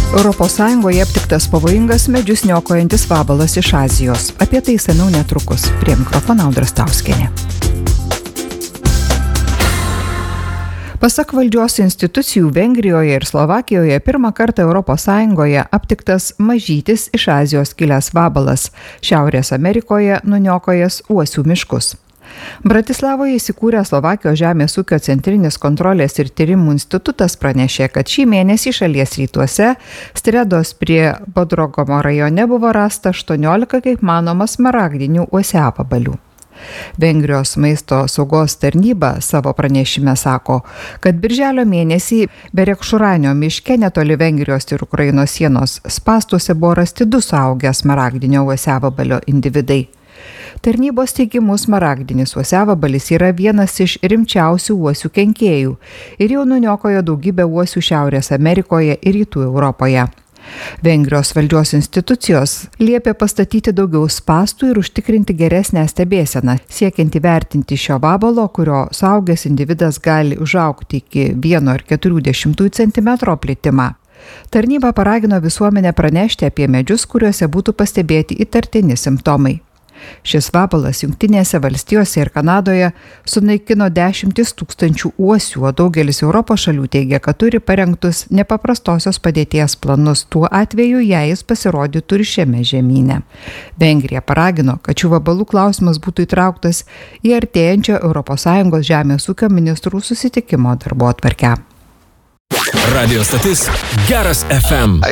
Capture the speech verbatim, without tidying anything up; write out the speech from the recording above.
Europos Sąjungoje aptiktas pavojingas medžius niokojantis vabalas iš Azijos. Apie tai išsamiau netrukus. Prie mikrofono Audra Stauskienė. Pasak valdžios institucijų, Vengrijoje ir Slovakijoje pirmą kartą Europos Sąjungoje aptiktas mažytis iš Azijos kilęs vabalas, Šiaurės Amerikoje nuniokojęs uosių miškus. Bratislavoje įsikūręs Slovakijos žemės ūkio centrinis kontrolės ir tyrimų institutas pranešė, kad šį mėnesį šalies rytuose Stredos prie Bodrogomo rajone buvo rasta aštuoniolika kaip manoma smaragdinių uosiavabalių. Vengrijos maisto saugos tarnyba savo pranešime sako, kad birželio mėnesį Berekšuranio miške netoli Vengrijos ir Ukrainos sienos spąstuose buvo rasti du suaugę smaragdinio uosiavabalio individai. Tarnybos teigimu smaragdinis uosiavabalis yra vienas iš rimčiausių uosių kenkėjų ir jau nuniokojo daugybę uosių Šiaurės Amerikoje ir Rytų Europoje. Vengrijos valdžios institucijos liepė pastatyti daugiau spąstų ir užtikrinti geresnę stebėseną, siekiant įvertinti šio vabalo, kurio suaugęs individas gali užaugti iki vieno ir keturių dešimtųjų centimetro plitimą. Tarnyba paragino visuomenę pranešti apie medžius, kuriuose būtų pastebėti įtartini simptomai. Šis vabalas Jungtinėse valstijose ir Kanadoje sunaikino dešimtis tūkstančių uosių, o daugelis Europos šalių teigia, kad turi parengtus nepaprastosios padėties planus tuo atveju, jei jis pasirodytų ir šiame žemyne. Vengrija paragino, kad šių vabalų klausimas būtų įtrauktas į artėjančio Europos Sąjungos žemės ūkio ministrų susitikimo darbotvarkę. Radio stotis Geras F M.